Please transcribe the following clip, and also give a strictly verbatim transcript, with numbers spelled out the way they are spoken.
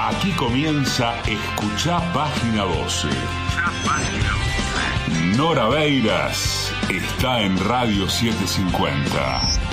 Aquí comienza Escuchá Página doce. Nora Beiras está en Radio setecientos cincuenta.